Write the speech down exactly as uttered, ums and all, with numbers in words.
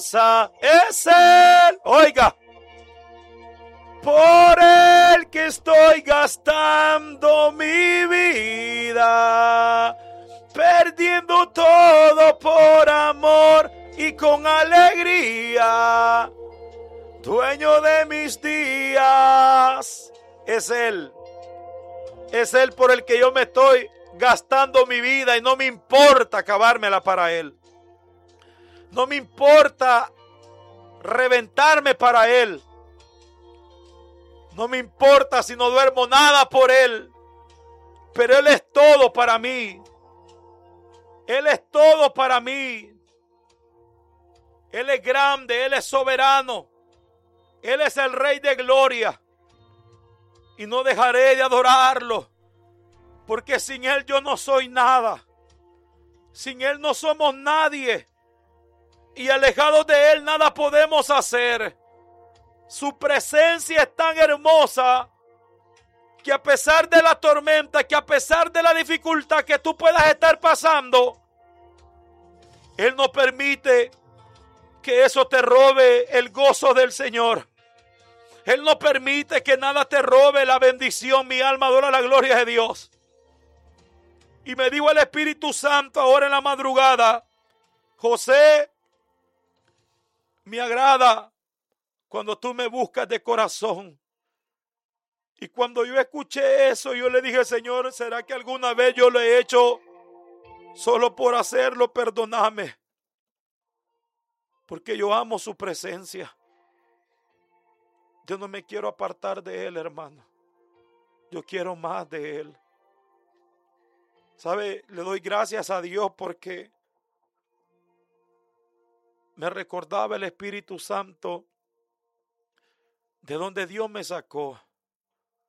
Es Él, oiga, por Él que estoy gastando mi vida, perdiendo todo por amor y con alegría, dueño de mis días. Es Él, es Él por el que yo me estoy gastando mi vida y no me importa acabármela para Él. No me importa reventarme para Él. No me importa si no duermo nada por Él. Pero Él es todo para mí. Él es todo para mí. Él es grande, Él es soberano. Él es el Rey de gloria. Y no dejaré de adorarlo. Porque sin Él yo no soy nada. Sin Él no somos nadie. Y alejados de Él nada podemos hacer. Su presencia es tan hermosa que a pesar de la tormenta, que a pesar de la dificultad que tú puedas estar pasando, Él no permite que eso te robe el gozo del Señor. Él no permite que nada te robe la bendición. Mi alma adora la gloria de Dios. Y me dijo el Espíritu Santo ahora en la madrugada: José, me agrada cuando tú me buscas de corazón. Y cuando yo escuché eso, yo le dije: Señor, ¿será que alguna vez yo lo he hecho solo por hacerlo? Perdóname. Porque yo amo su presencia. Yo no me quiero apartar de Él, hermano. Yo quiero más de Él. ¿Sabe? Le doy gracias a Dios porque me recordaba el Espíritu Santo de donde Dios me sacó.